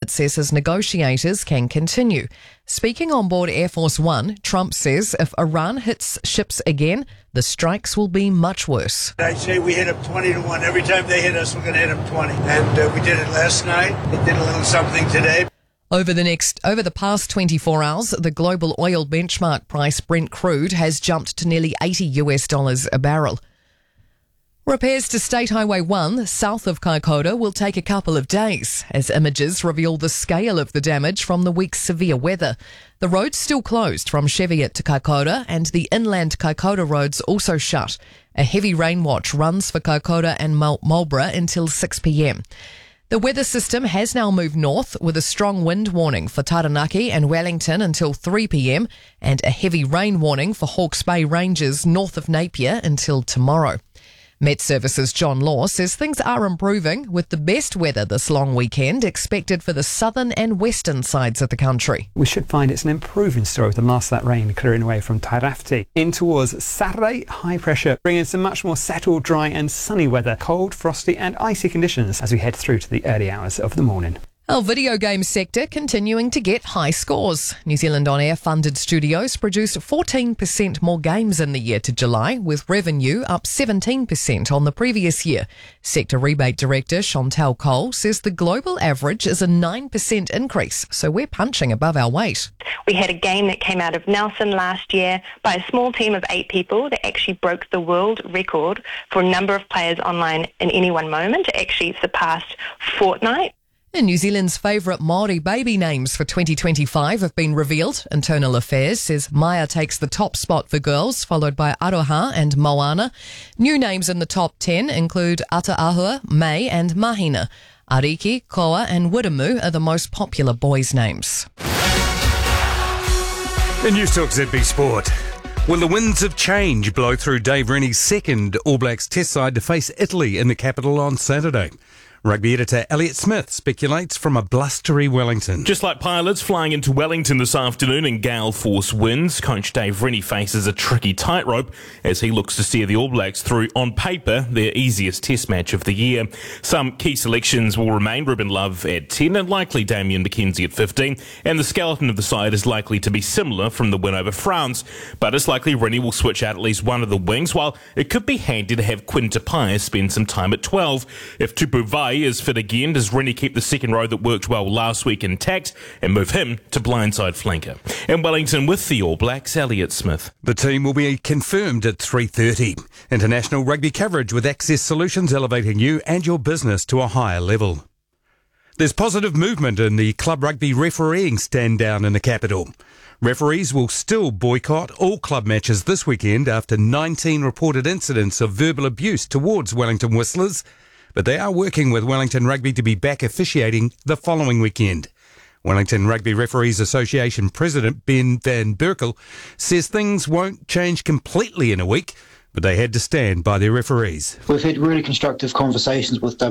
president says his negotiators can continue. Speaking on board Air Force One, Trump says if Iran hits ships again, the strikes will be much worse. I say we hit them 20-1. Every time they hit us, we're going to hit them 20. And we did it last night. They did a little something today. Over the past 24 hours, the global oil benchmark price, Brent crude, has jumped to nearly $80 a barrel. Repairs to State Highway 1 south of Kaikoura will take a couple of days as images reveal the scale of the damage from the week's severe weather. The road's still closed from Cheviot to Kaikoura and the inland Kaikoura roads also shut. A heavy rain watch runs for Kaikoura and Marlborough until 6 p.m. The weather system has now moved north with a strong wind warning for Taranaki and Wellington until 3 p.m. and a heavy rain warning for Hawke's Bay Ranges north of Napier until tomorrow. Met Services' John Law says things are improving with the best weather this long weekend expected for the southern and western sides of the country. We should find it's an improving story with the last of that rain clearing away from Tairafti. In towards Saturday, high pressure bringing some much more settled, dry and sunny weather, cold, frosty and icy conditions as we head through to the early hours of the morning. Our video game sector continuing to get high scores. New Zealand On Air funded studios produced 14% more games in the year to July, with revenue up 17% on the previous year. Sector Rebate Director Chantal Cole says the global average is a 9% increase, so we're punching above our weight. We had a game that came out of Nelson last year by a small team of 8 people that actually broke the world record for a number of players online in any one moment. It actually surpassed Fortnite. And New Zealand's favourite Māori baby names for 2025 have been revealed. Internal Affairs says Maya takes the top spot for girls, followed by Aroha and Moana. New names in the top 10 include Ataahua, May and Mahina. Ariki, Koa and Wiremu are the most popular boys' names. In News Talk ZB Sport. Will the winds of change blow through Dave Rennie's second All Blacks test side to face Italy in the capital on Saturday? Rugby editor Elliot Smith speculates from a blustery Wellington. Just like pilots flying into Wellington this afternoon in gale force winds, coach Dave Rennie faces a tricky tightrope as he looks to steer the All Blacks through, on paper, their easiest test match of the year. Some key selections will remain: Ruben Love at 10 and likely Damien McKenzie at 15, and the skeleton of the side is likely to be similar from the win over France. But it's likely Rennie will switch out at least one of the wings, while it could be handy to have Quinn Tupaea spend some time at 12. If Tupu Vai is fit again, does Rennie keep the second row that worked well last week intact and move him to blindside flanker? In Wellington with the All Blacks, Elliot Smith. The team will be confirmed at 3:30. International rugby coverage with Access Solutions, elevating you and your business to a higher level. There's positive movement in the club rugby refereeing stand down in the capital. Referees will still boycott all club matches this weekend after 19 reported incidents of verbal abuse towards Wellington Whistlers, but they are working with Wellington Rugby to be back officiating the following weekend. Wellington Rugby Referees Association President Ben Van Berkel says things won't change completely in a week, but they had to stand by their referees. We've had really constructive conversations with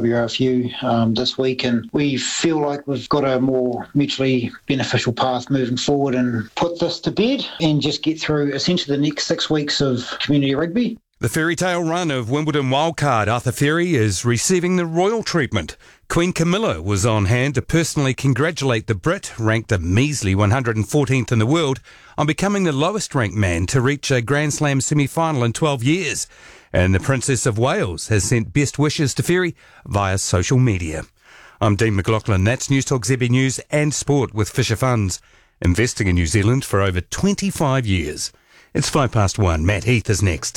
WRFU this week, and we feel like we've got a more mutually beneficial path moving forward and put this to bed and just get through essentially the next 6 weeks of community rugby. The fairy tale run of Wimbledon wildcard Arthur Ferry is receiving the royal treatment. Queen Camilla was on hand to personally congratulate the Brit, ranked a measly 114th in the world, on becoming the lowest ranked man to reach a Grand Slam semi-final in 12 years. And the Princess of Wales has sent best wishes to Ferry via social media. I'm Dean McLaughlin. That's News Talk ZB News and Sport with Fisher Funds, investing in New Zealand for over 25 years. It's 1:05. Matt Heath is next.